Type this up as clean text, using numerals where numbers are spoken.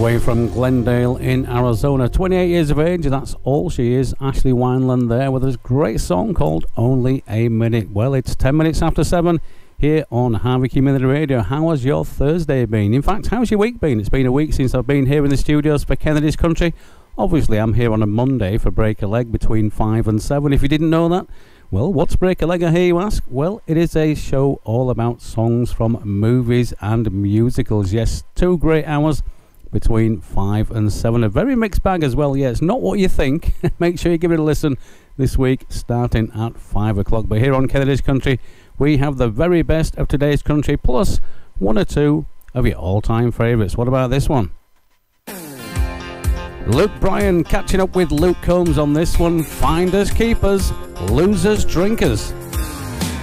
way from Glendale in Arizona. 28 years of age, that's all she is. Ashley Wineland there with a great song called Only a Minute. Well, it's 10 minutes after 7 here on Harvey Community Radio. How has your Thursday been? In fact, how's your week been? It's been a week since I've been here in the studios for Kennedy's Country. Obviously, I'm here on a Monday for Break a Leg between 5 and 7. If you didn't know that, well, what's Break a Leg, I hear you ask? Well, it is a show all about songs from movies and musicals. Yes, 2 great hours between 5 and 7. A very mixed bag as well. Yeah, it's not what you think. Make sure you give it a listen this week, starting at 5 o'clock. But here on Kennedy's Country, we have the very best of today's country, plus 1 or 2 of your all-time favourites. What about this one? Luke Bryan catching up with Luke Combs on this one. Finders, keepers, losers, drinkers.